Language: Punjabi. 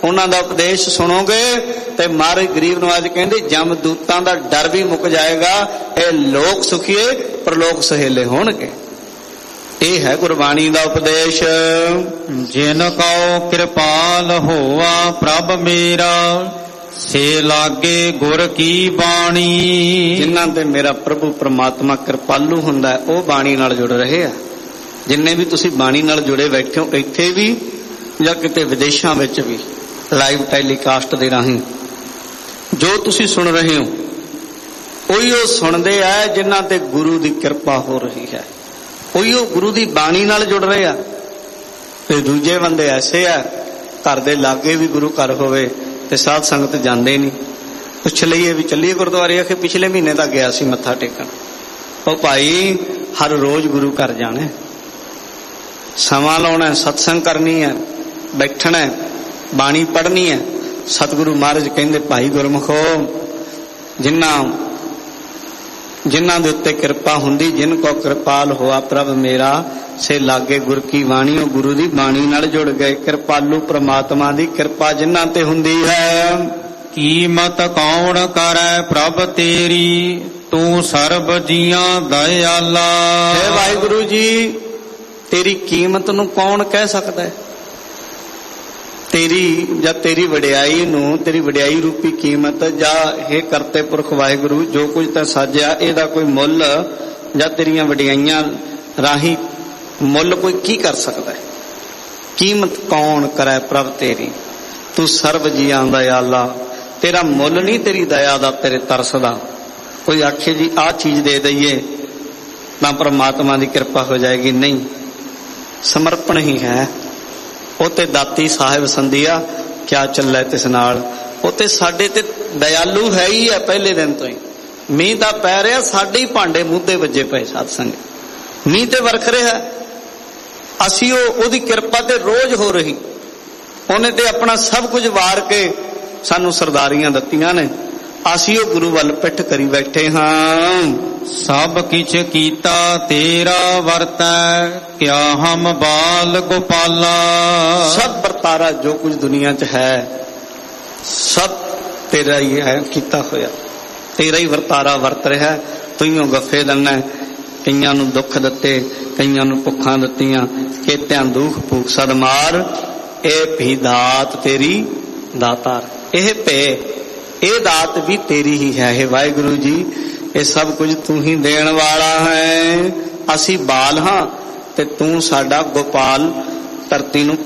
ਉਹਨਾਂ ਦਾ ਉਪਦੇਸ਼ ਸੁਣੋਗੇ ਤੇ ਮਹਾਰਾਜ ਗਰੀਬ ਨਵਾਜ ਕਹਿੰਦੇ ਜਮਦੂਤਾਂ ਦਾ ਡਰ ਵੀ ਮੁੱਕ ਜਾਏਗਾ। ਇਹ ਲੋਕ ਸੁਖੀਏ ਪ੍ਰਲੋਕ ਸਹੇਲੇ ਹੋਣਗੇ। ਇਹ ਹੈ ਗੁਰਬਾਣੀ ਦਾ ਉਪਦੇਸ਼। ਜਿਨ ਕਉ ਕਿਰਪਾਲ ਹੋਆ ਪ੍ਰਭ ਮੇਰਾ, ਸੇ ਲਾਗੇ ਗੁਰ ਕੀ ਬਾਣੀ। ਜਿਨ੍ਹਾਂ ਤੇ ਮੇਰਾ ਪ੍ਰਭੂ ਪ੍ਰਮਾਤਮਾ ਕਿਰਪਾਲੂ ਹੁੰਦਾ ਉਹ ਬਾਣੀ ਨਾਲ ਜੁੜ ਰਹੇ ਆ। ਜਿੰਨੇ ਵੀ ਤੁਸੀਂ ਬਾਣੀ ਨਾਲ ਜੁੜੇ ਬੈਠੇ ਹੋ, ਇੱਥੇ ਵੀ ਜਾਂ ਕਿਤੇ ਵਿਦੇਸ਼ਾਂ ਵਿੱਚ ਵੀ, ਲਾਈਵ ਟੈਲੀਕਾਸਟ ਦੇ ਰਾਹੀਂ ਜੋ ਤੁਸੀਂ ਸੁਣ ਰਹੇ ਹੋ, ਉਹੀ ਉਹ ਸੁਣਦੇ ਆ ਜਿਨ੍ਹਾਂ ਤੇ ਗੁਰੂ ਦੀ ਕਿਰਪਾ ਹੋ ਰਹੀ ਹੈ। ਉਹੀ ਉਹ ਗੁਰੂ ਦੀ ਬਾਣੀ ਨਾਲ ਜੁੜ ਰਹੇ ਆ। ਤੇ ਦੂਜੇ ਬੰਦੇ ਐਸੇ ਆ, ਘਰ ਦੇ ਲਾਗੇ ਵੀ ਗੁਰੂ ਘਰ ਹੋਵੇ ਤੇ ਸਾਧ ਸੰਗਤ ਜਾਂਦੇ ਨਹੀਂ। ਪੁੱਛ ਲਈਏ ਵੀ ਚੱਲੀਏ ਗੁਰਦੁਆਰੇ, ਆਖੇ ਪਿਛਲੇ ਮਹੀਨੇ ਤਾਂ ਗਿਆ ਸੀ ਮੱਥਾ ਟੇਕਣ। ਉਹ ਭਾਈ ਹਰ ਰੋਜ਼ ਗੁਰੂ ਘਰ ਜਾਣਾ, ਸਮਾਂ ਲਾਉਣਾ, ਸਤਸੰਗ ਕਰਨੀ ਹੈ, ਬੈਠਣਾ, ਬਾਣੀ ਪੜ੍ਹਨੀ ਹੈ। ਸਤਿਗੁਰੂ ਮਹਾਰਾਜ ਕਹਿੰਦੇ ਭਾਈ ਗੁਰਮੁਖੋ, ਜਿਨ੍ਹਾਂ ਦੇ ਉੱਤੇ ਕਿਰਪਾ ਹੁੰਦੀ, ਜਿਨ ਕੋ ਕਿਰਪਾਲ ਹੋਆ ਪ੍ਰਭ ਮੇਰਾ, ਸੇ ਲਾਗੇ ਗੁਰ ਕੀ ਬਾਣੀ। ਉਹ ਗੁਰੂ ਦੀ ਬਾਣੀ ਨਾਲ ਜੁੜ ਗਏ। ਕਿਰਪਾਲੂ ਪ੍ਰਮਾਤਮਾ ਦੀ ਕਿਰਪਾ ਜਿਨ੍ਹਾਂ ਤੇ ਹੁੰਦੀ ਹੈ। ਕੀਮਤ ਕੌਣ ਕਰੈ ਪ੍ਰਭ ਤੇਰੀ, ਤੂੰ ਸਰਬ ਜੀਆਂ ਦਇਆਲਾ। ਹੈ ਵਾਹਿਗੁਰੂ ਜੀ, ਤੇਰੀ ਕੀਮਤ ਨੂੰ ਕੌਣ ਕਹਿ ਸਕਦਾ ਹੈ? ਤੇਰੀ ਜਾਂ ਤੇਰੀ ਵਡਿਆਈ ਨੂੰ, ਤੇਰੀ ਵਡਿਆਈ ਰੂਪੀ ਕੀਮਤ, ਜਾਂ ਇਹ ਕਰਤੇ ਪੁਰਖ ਵਾਹਿਗੁਰੂ ਜੋ ਕੁਝ ਤਾਂ ਸਾਜਿਆ, ਇਹਦਾ ਕੋਈ ਮੁੱਲ ਜਾਂ ਤੇਰੀਆਂ ਵਡਿਆਈਆਂ ਰਾਹੀਂ ਮੁੱਲ ਕੋਈ ਕੀ ਕਰ ਸਕਦਾ ਹੈ? ਕੀਮਤ ਕੌਣ ਕਰੈ ਪ੍ਰਭ ਤੇਰੀ, ਤੂੰ ਸਰਬ ਜੀਆਂ ਦਾ ਆਲਾ। ਤੇਰਾ ਮੁੱਲ ਨਹੀਂ ਤੇਰੀ ਦਇਆ ਦਾ, ਤੇਰੇ ਤਰਸ ਦਾ। ਕੋਈ ਆਖੇ ਜੀ ਆਹ ਚੀਜ਼ ਦੇ ਦਈਏ ਤਾਂ ਪਰਮਾਤਮਾ ਦੀ ਕਿਰਪਾ ਹੋ ਜਾਏਗੀ, ਨਹੀਂ। ਸਮਰਪਣ ਹੀ ਹੈ। ਉਹ ਤੇ ਦਾਤੀ ਸਾਹਿਬ ਸੰਧਿਆ ਕਿਆ ਚੱਲੇ ਤਿਸ ਨਾਲ। ਉਹ ਤੇ ਸਾਡੇ ਤੇ ਦਇਆਲੂ ਹੈ ਹੀ ਹੈ ਪਹਿਲੇ ਦਿਨ ਤੋਂ ਹੀ। ਮੀਂਹ ਦਾ ਪੈ ਰਿਹਾ, ਸਾਡੇ ਹੀ ਭਾਂਡੇ ਮੂਧੇ ਵੱਜੇ ਪਏ ਸਾਧ ਸੰਗਤ। ਮੀਂਹ ਤੇ ਵਰਖ ਰਿਹਾ, ਅਸੀਂ ਉਹਦੀ ਕਿਰਪਾ ਤੇ ਰੋਜ਼ ਹੋ ਰਹੀ। ਉਹਨੇ ਤੇ ਆਪਣਾ ਸਭ ਕੁਝ ਵਾਰ ਕੇ ਸਾਨੂੰ ਸਰਦਾਰੀਆਂ ਦਿੱਤੀਆਂ ਨੇ, ਅਸੀਂ ਉਹ ਗੁਰੂ ਵੱਲ ਪਿੱਠ ਕਰੀ ਬੈਠੇ ਹਾਂ। ਸਭ ਕਿਛ ਕੀਤਾ ਤੇਰਾ ਵਰਤੈ, ਕਿਆ ਹਮ ਬਾਲ ਗੋਪਾਲਾ। ਸਭ ਵਰਤਾਰਾ ਜੋ ਕੁਝ ਦੁਨੀਆ 'ਚ ਹੈ ਸਭ ਤੇਰਾ ਹੀ ਹੈ ਕੀਤਾ ਹੋਇਆ। ਤੇਰਾ ਹੀ ਵਰਤਾਰਾ ਵਰਤ ਰਿਹਾ। ਤੂੰ ਗੱਫੇ ਦਿੰਦਾ, ਕਈਆਂ ਨੂੰ ਦੁੱਖ ਦਿੱਤੇ, ਕਈਆਂ ਨੂੰ ਭੁੱਖਾਂ ਦਿੱਤੀਆਂ, ਕੇਤਿਆਂ ਦੁੱਖ ਭੂਖ ਸਦ ਮਾਰ। ਇਹ ਵੀ ਦਾਤ ਤੇਰੀ ਦਾਤਾਰ। ਇਹ ਭੇ, ਇਹ ਦਾਤ ਵੀ ਤੇਰੀ ਹੀ ਹੈ। ਇਹ ਵਾਹਿਗੁਰੂ ਜੀ, ਇਹ ਸਭ ਕੁਝ ਤੂੰ ਹੀ ਦੇਣ ਵਾਲਾ ਹੈ। ਅਸੀਂ ਬਾਲ ਹਾਂ ਤੇ ਤੂੰ ਸਾਡਾ ਗੋਪਾਲ, ਧਰਤੀ ਨੂੰ